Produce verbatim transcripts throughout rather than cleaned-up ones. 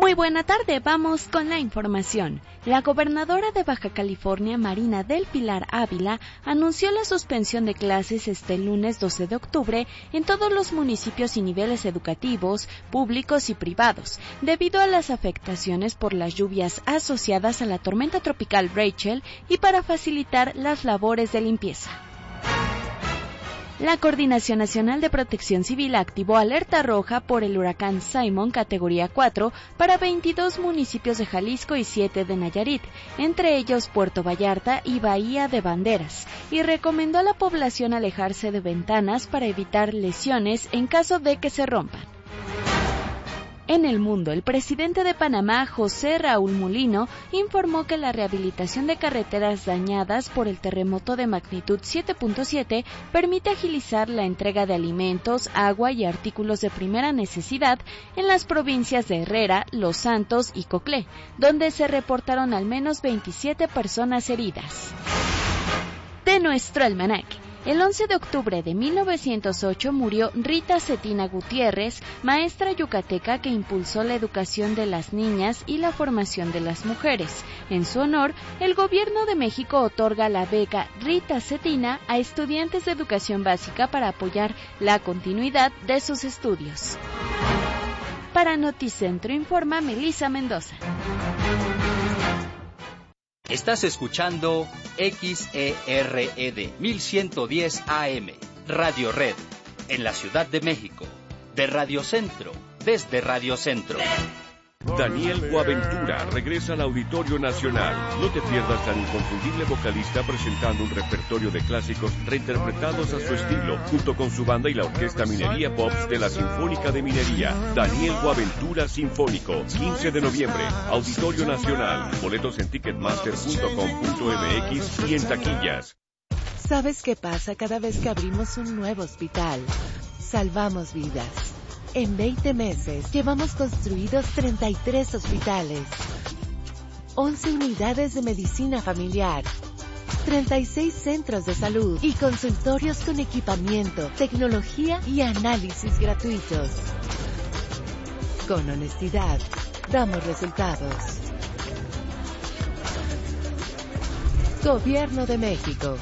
Muy buena tarde, vamos con la información. La gobernadora de Baja California, Marina del Pilar Ávila, anunció la suspensión de clases este lunes doce de octubre en todos los municipios y niveles educativos, públicos y privados, debido a las afectaciones por las lluvias asociadas a la tormenta tropical Rachel y para facilitar las labores de limpieza. La Coordinación Nacional de Protección Civil activó alerta roja por el huracán Simon categoría cuatro para veintidós municipios de Jalisco y siete de Nayarit, entre ellos Puerto Vallarta y Bahía de Banderas, y recomendó a la población alejarse de ventanas para evitar lesiones en caso de que se rompan. En el mundo, el presidente de Panamá, José Raúl Mulino, informó que la rehabilitación de carreteras dañadas por el terremoto de magnitud siete punto siete permite agilizar la entrega de alimentos, agua y artículos de primera necesidad en las provincias de Herrera, Los Santos y Coclé, donde se reportaron al menos veintisiete personas heridas. De nuestro almanaque. El once de octubre de mil novecientos ocho murió Rita Cetina Gutiérrez, maestra yucateca que impulsó la educación de las niñas y la formación de las mujeres. En su honor, el Gobierno de México otorga la beca Rita Cetina a estudiantes de educación básica para apoyar la continuidad de sus estudios. Para Noticentro informa Melissa Mendoza. Estás escuchando X E R E D mil ciento diez A M, Radio Red, en la Ciudad de México, de Radio Centro, desde Radio Centro. Daniel Boaventura regresa al Auditorio Nacional. No te pierdas al inconfundible vocalista presentando un repertorio de clásicos reinterpretados a su estilo, junto con su banda y la Orquesta Minería Pops de la Sinfónica de Minería. Daniel Boaventura Sinfónico, quince de noviembre, Auditorio Nacional. Boletos en ticketmaster punto com punto m x y en taquillas. ¿Sabes qué pasa cada vez que abrimos un nuevo hospital? Salvamos vidas. En veinte meses, llevamos construidos treinta y tres hospitales, once unidades de medicina familiar, treinta y seis centros de salud y consultorios con equipamiento, tecnología y análisis gratuitos. Con honestidad, damos resultados. Gobierno de México.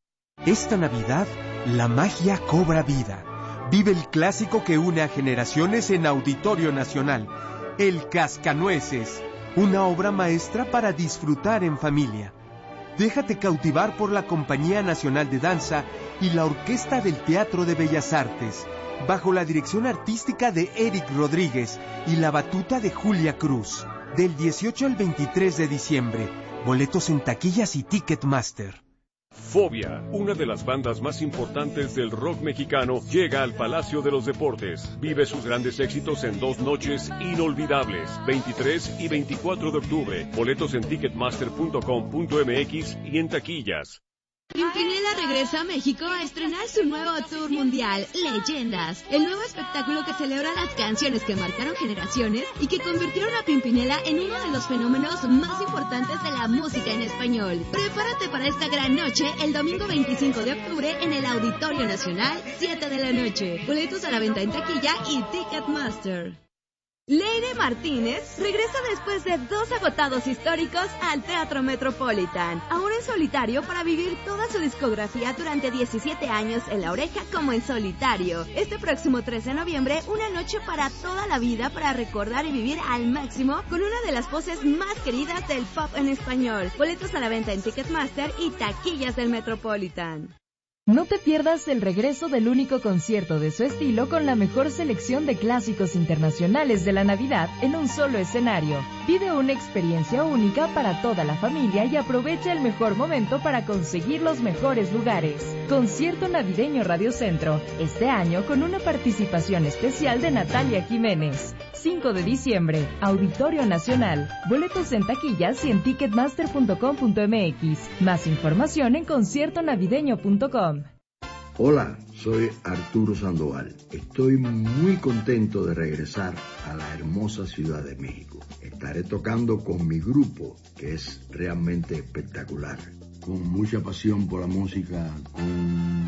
Esta Navidad, la magia cobra vida. Vive el clásico que une a generaciones en Auditorio Nacional, El Cascanueces, una obra maestra para disfrutar en familia. Déjate cautivar por la Compañía Nacional de Danza y la Orquesta del Teatro de Bellas Artes, bajo la dirección artística de Eric Rodríguez y la batuta de Julia Cruz, del dieciocho al veintitrés de diciembre. Boletos en taquillas y Ticketmaster. Fobia, una de las bandas más importantes del rock mexicano, llega al Palacio de los Deportes. Vive sus grandes éxitos en dos noches inolvidables, veintitrés y veinticuatro de octubre. Boletos en ticketmaster punto com punto m x y en taquillas. Pimpinela regresa a México a estrenar su nuevo tour mundial, Leyendas, el nuevo espectáculo que celebra las canciones que marcaron generaciones y que convirtieron a Pimpinela en uno de los fenómenos más importantes de la música en español. Prepárate para esta gran noche el domingo veinticinco de octubre en el Auditorio Nacional, siete de la noche. Boletos a la venta en taquilla y Ticketmaster. Leire Martínez regresa después de dos agotados históricos al Teatro Metropolitan, ahora en solitario para vivir toda su discografía durante diecisiete años en La Oreja como en solitario. Este próximo tres de noviembre, una noche para toda la vida para recordar y vivir al máximo con una de las voces más queridas del pop en español. Boletos a la venta en Ticketmaster y taquillas del Metropolitan. No te pierdas el regreso del único concierto de su estilo con la mejor selección de clásicos internacionales de la Navidad en un solo escenario. Vive una experiencia única para toda la familia y aprovecha el mejor momento para conseguir los mejores lugares. Concierto navideño Radio Centro, este año con una participación especial de Natalia Jiménez. cinco de diciembre, Auditorio Nacional. Boletos en taquillas y en ticketmaster punto com punto m x. Más información en concierto navideño punto com. Hola, soy Arturo Sandoval. Estoy muy contento de regresar a la hermosa Ciudad de México. Estaré tocando con mi grupo, que es realmente espectacular. Con mucha pasión por la música, con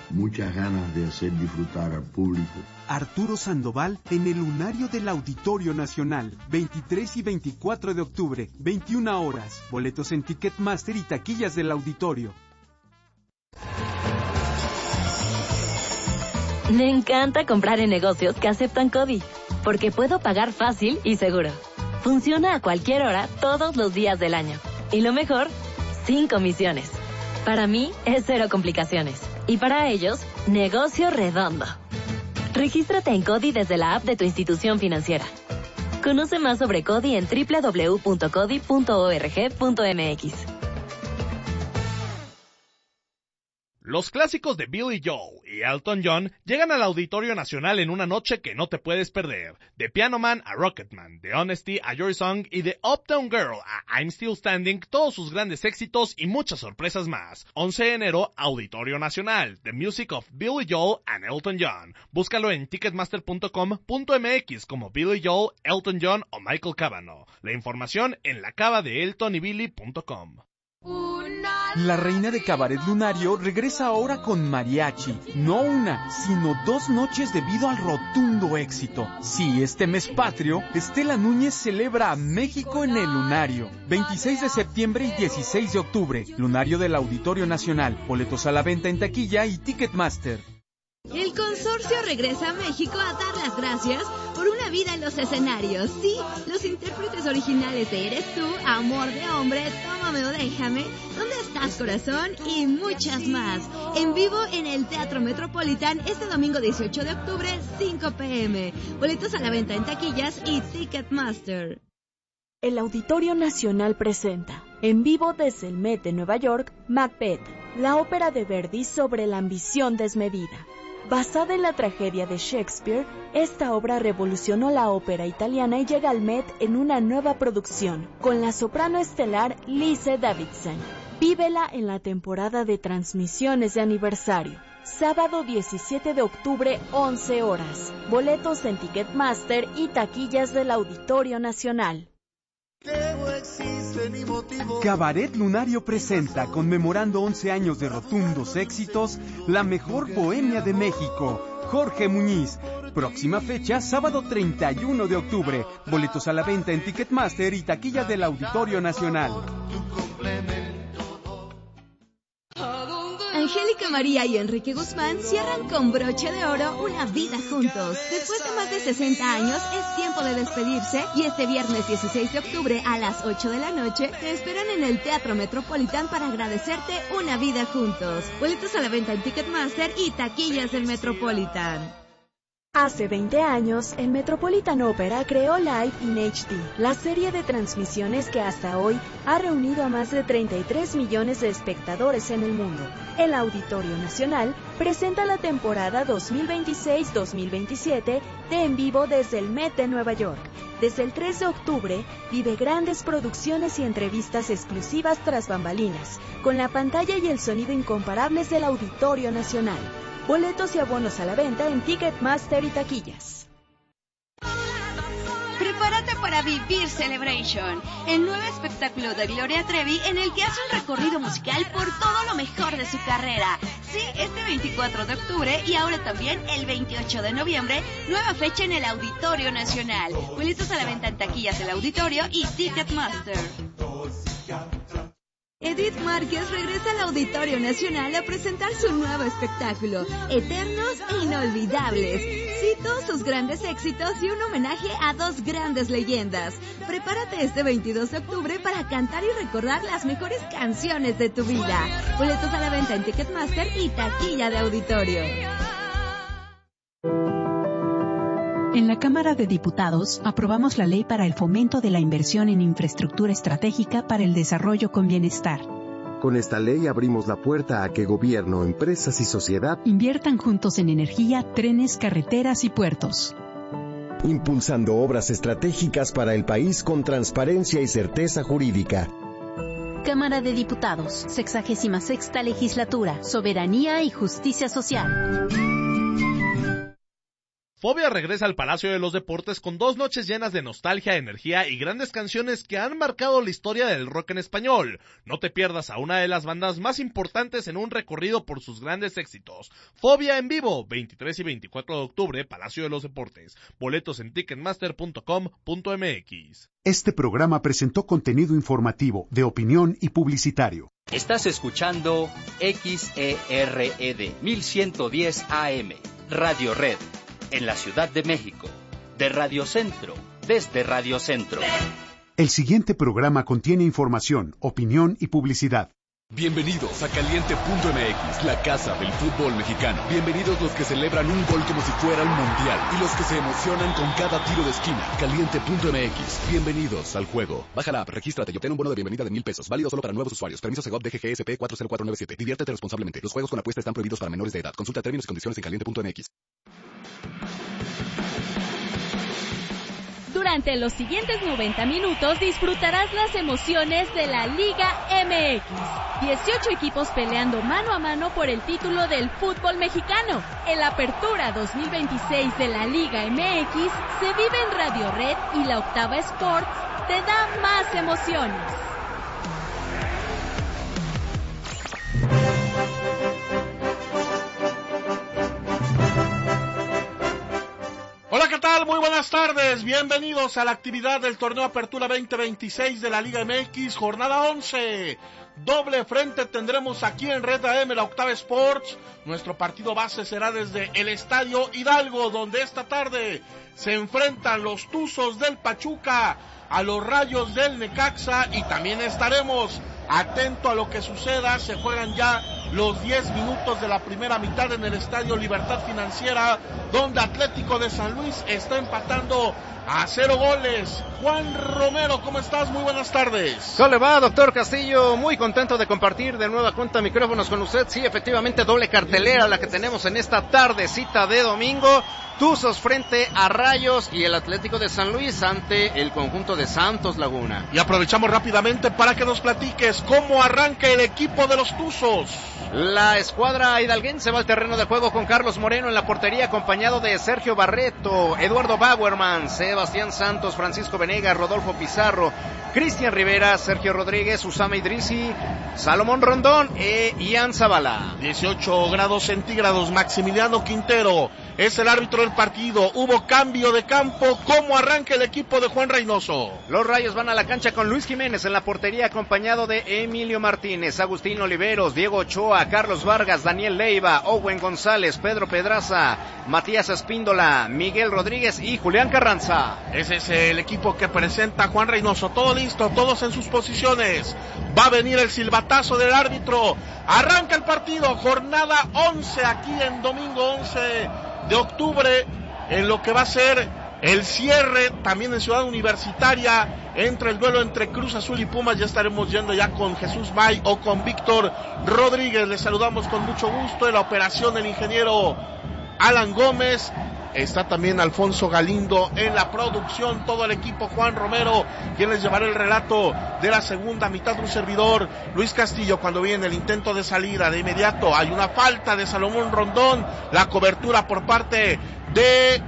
muchas ganas de hacer disfrutar al público. Arturo Sandoval en el Lunario del Auditorio Nacional, veintitrés y veinticuatro de octubre, veintiuna horas. Boletos en Ticketmaster y taquillas del auditorio. Me encanta comprar en negocios que aceptan CODI, porque puedo pagar fácil y seguro. Funciona a cualquier hora, todos los días del año. Y lo mejor, sin comisiones. Para mí, es cero complicaciones. Y para ellos, negocio redondo. Regístrate en CODI desde la app de tu institución financiera. Conoce más sobre CODI en doble u doble u doble u punto codi punto org punto m x. Los clásicos de Billy Joel y Elton John llegan al Auditorio Nacional en una noche que no te puedes perder. De Piano Man a Rocketman, de Honesty a Your Song y de Uptown Girl a I'm Still Standing, todos sus grandes éxitos y muchas sorpresas más. once de enero, Auditorio Nacional, The Music of Billy Joel and Elton John. Búscalo en ticketmaster punto com punto m x como Billy Joel, Elton John o Michael Cavanaugh. La información en la cava de elton y billy punto com. La reina de Cabaret Lunario regresa ahora con mariachi. No una, sino dos noches debido al rotundo éxito. Sí, este mes patrio, Estela Núñez celebra a México en el Lunario. veintiséis de septiembre y dieciséis de octubre. Lunario del Auditorio Nacional. Boletos a la venta en taquilla y Ticketmaster. El consorcio regresa a México a dar las gracias por una vida en los escenarios. Sí, los intérpretes originales de Eres Tú, Amor de Hombre, Tómame o Déjame, ¿Dónde estás, corazón? Y muchas más. En vivo en el Teatro Metropolitan este domingo dieciocho de octubre, cinco pe eme. Boletos a la venta en taquillas y Ticketmaster. El Auditorio Nacional presenta, en vivo desde el Met de Nueva York, Macbeth, la ópera de Verdi sobre la ambición desmedida. Basada en la tragedia de Shakespeare, esta obra revolucionó la ópera italiana y llega al Met en una nueva producción, con la soprano estelar Lise Davidson. Vívela en la temporada de transmisiones de aniversario. Sábado diecisiete de octubre, once horas. Boletos en Ticketmaster y taquillas del Auditorio Nacional. Cabaret Lunario presenta, conmemorando once años de rotundos éxitos, la mejor bohemia de México, Jorge Muñiz. Próxima fecha, sábado treinta y uno de octubre. Boletos a la venta en Ticketmaster y taquilla del Auditorio Nacional. Angélica María y Enrique Guzmán cierran con broche de oro una vida juntos. Después de más de sesenta años, es tiempo de despedirse y este viernes dieciséis de octubre a las ocho de la noche te esperan en el Teatro Metropolitan para agradecerte una vida juntos. Boletos a la venta en Ticketmaster y taquillas del Metropolitan. Hace veinte años, el Metropolitan Opera creó Live in H D, la serie de transmisiones que hasta hoy ha reunido a más de treinta y tres millones de espectadores en el mundo. El Auditorio Nacional presenta la temporada dos mil veintiséis dos mil veintisiete de En Vivo desde el Met de Nueva York. Desde el tres de octubre, vive grandes producciones y entrevistas exclusivas tras bambalinas, con la pantalla y el sonido incomparables del Auditorio Nacional. Boletos y abonos a la venta en Ticketmaster y taquillas. Prepárate para vivir Celebration, el nuevo espectáculo de Gloria Trevi en el que hace un recorrido musical por todo lo mejor de su carrera. Sí, este veinticuatro de octubre y ahora también el veintiocho de noviembre, nueva fecha en el Auditorio Nacional. Boletos a la venta en taquillas del Auditorio y Ticketmaster. Edith Márquez regresa al Auditorio Nacional a presentar su nuevo espectáculo, Eternos e Inolvidables. Sí, todos sus grandes éxitos y un homenaje a dos grandes leyendas. Prepárate este veintidós de octubre para cantar y recordar las mejores canciones de tu vida. Boletos a la venta en Ticketmaster y taquilla de Auditorio. En la Cámara de Diputados aprobamos la Ley para el Fomento de la Inversión en Infraestructura Estratégica para el Desarrollo con Bienestar. Con esta ley abrimos la puerta a que gobierno, empresas y sociedad inviertan juntos en energía, trenes, carreteras y puertos. Impulsando obras estratégicas para el país con transparencia y certeza jurídica. Cámara de Diputados, sexagésima sexta Legislatura, Soberanía y Justicia Social. Fobia regresa al Palacio de los Deportes con dos noches llenas de nostalgia, energía y grandes canciones que han marcado la historia del rock en español. No te pierdas a una de las bandas más importantes en un recorrido por sus grandes éxitos. Fobia en vivo, veintitrés y veinticuatro de octubre, Palacio de los Deportes. Boletos en ticketmaster punto com punto m x. Este programa presentó contenido informativo, de opinión y publicitario. Estás escuchando X E R E D mil ciento diez A M, Radio Red, en la Ciudad de México, de Radio Centro, desde Radio Centro. El siguiente programa contiene información, opinión y publicidad. Bienvenidos a Caliente punto m x, la casa del fútbol mexicano. Bienvenidos los que celebran un gol como si fuera un mundial y los que se emocionan con cada tiro de esquina. Caliente punto m x, bienvenidos al juego. Baja la app, regístrate y obtén un bono de bienvenida de mil pesos, válido solo para nuevos usuarios. Permiso Segov D G G S P cuatro cero cuatro nueve siete. Diviértete responsablemente. Los juegos con apuesta están prohibidos para menores de edad. Consulta términos y condiciones en caliente punto m x. Durante los siguientes noventa minutos disfrutarás las emociones de la Liga M X. dieciocho equipos peleando mano a mano por el título del fútbol mexicano. El Apertura dos mil veintiséis de la Liga M X se vive en Radio Red y la Octava Sports te da más emociones. Hola, ¿qué tal? Muy buenas tardes. Bienvenidos a la actividad del torneo Apertura veinte veintiséis de la Liga M X, jornada once. Doble frente tendremos aquí en Red A M, la Octava Sports. Nuestro partido base será desde el Estadio Hidalgo, donde esta tarde se enfrentan los Tuzos del Pachuca a los Rayos del Necaxa, y también estaremos atentos a lo que suceda. Se juegan ya los diez minutos de la primera mitad en el Estadio Libertad Financiera, donde Atlético de San Luis está empatando a cero goles. Juan Romero, ¿cómo estás? Muy buenas tardes. ¿Cómo le va, doctor Castillo? Muy contento de compartir de nueva cuenta micrófonos con usted. Sí, efectivamente, doble cartelera la que tenemos en esta tardecita de domingo. Tuzos frente a Rayos y el Atlético de San Luis ante el conjunto de Santos Laguna. Y aprovechamos rápidamente para que nos platiques cómo arranca el equipo de los Tuzos. La escuadra hidalguense va al terreno de juego con Carlos Moreno en la portería, acompañado de Sergio Barreto, Eduardo Bauerman, Sebastián Santos, Francisco Venegas, Rodolfo Pizarro, Cristian Rivera, Sergio Rodríguez, Usama Idrisi, Salomón Rondón e Ian Zavala. dieciocho grados centígrados, Maximiliano Quintero es el árbitro del partido. Hubo cambio de campo. ¿Cómo arranca el equipo de Juan Reynoso? Los Rayos van a la cancha con Luis Jiménez en la portería, acompañado de Emilio Martínez, Agustín Oliveros, Diego Ochoa, Carlos Vargas, Daniel Leiva, Owen González, Pedro Pedraza, Matías Espíndola, Miguel Rodríguez y Julián Carranza. Ese es el equipo que presenta Juan Reynoso. Todo listo, todos en sus posiciones. Va a venir el silbatazo del árbitro. Arranca el partido, jornada once aquí en domingo once de octubre, en lo que va a ser el cierre también en Ciudad Universitaria entre el duelo entre Cruz Azul y Pumas. Ya estaremos yendo ya con Jesús May o con Víctor Rodríguez. Les saludamos con mucho gusto. En la operación el ingeniero Alan Gómez. Está también Alfonso Galindo en la producción, todo el equipo, Juan Romero, quien les llevará el relato de la segunda mitad. Un servidor, Luis Castillo, cuando viene el intento de salida. De inmediato hay una falta de Salomón Rondón, la cobertura por parte de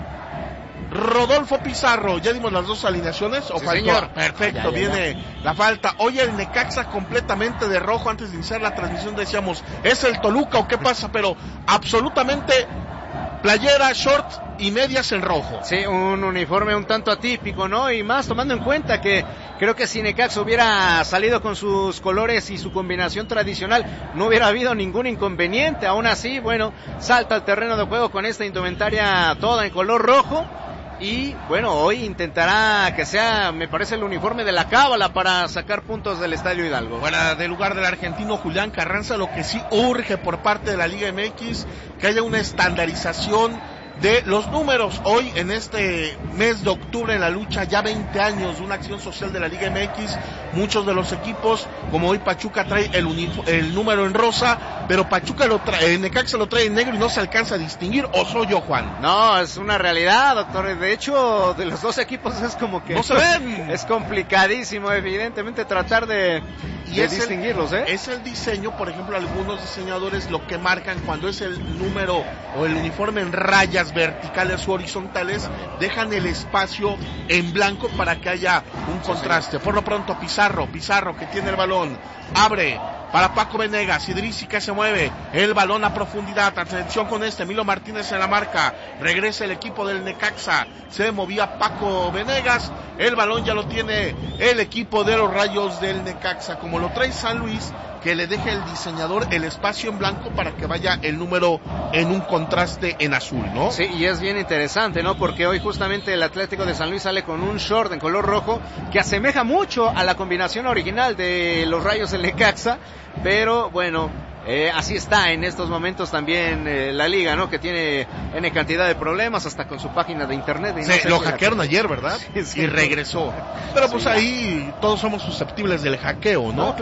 Rodolfo Pizarro. ¿Ya dimos las dos alineaciones? ¿O sí, faltó? Señor. Perfecto, ya, ya, viene ya. la falta. Oye, el Necaxa completamente de rojo. Antes de iniciar la transmisión decíamos, ¿es el Toluca o qué pasa? Pero absolutamente playera, short y medias en rojo. Sí, un uniforme un tanto atípico, ¿no? Y más tomando en cuenta que creo que si Necaxa hubiera salido con sus colores y su combinación tradicional, no hubiera habido ningún inconveniente. Aún así, bueno, salta al terreno de juego con esta indumentaria toda en color rojo. Y bueno, hoy intentará que sea, me parece, el uniforme de la Cábala para sacar puntos del Estadio Hidalgo. Fuera del lugar del argentino Julián Carranza, lo que sí urge por parte de la Liga M X, que haya una estandarización de los números. Hoy, en este mes de octubre, en la lucha, ya veinte años de una acción social de la Liga M X, muchos de los equipos, como hoy Pachuca trae el, unif- el número en rosa, pero Pachuca lo trae, Necaxa lo trae en negro y no se alcanza a distinguir. ¿O soy yo, Juan? No, es una realidad, doctor. De hecho, de los dos equipos es como que no se ven. Es complicadísimo, evidentemente, tratar de y de es distinguirlos, el, ¿eh? es el diseño, por ejemplo, algunos diseñadores lo que marcan cuando es el número o el uniforme en rayas verticales o horizontales, dejan el espacio en blanco para que haya un contraste. Por lo pronto, Pizarro, Pizarro que tiene el balón, abre para Paco Venegas, Idrissi que se mueve, el balón a profundidad, atención con este, Milo Martínez en la marca, regresa el equipo del Necaxa, se movía Paco Venegas, el balón ya lo tiene el equipo de los Rayos del Necaxa, como lo trae San Luis, que le deje el diseñador el espacio en blanco para que vaya el número en un contraste en azul, ¿no? Sí, y es bien interesante, ¿no? Porque hoy justamente el Atlético de San Luis sale con un short en color rojo que asemeja mucho a la combinación original de los Rayos del Necaxa, pero bueno, eh, así está en estos momentos también eh, la liga, ¿no? Que tiene N cantidad de problemas, hasta con su página de internet. Y sí, no sé lo si hackearon la... ayer, ¿verdad? Sí, sí, y regresó. Pero pues sí, ahí todos somos susceptibles del hackeo, ¿no? no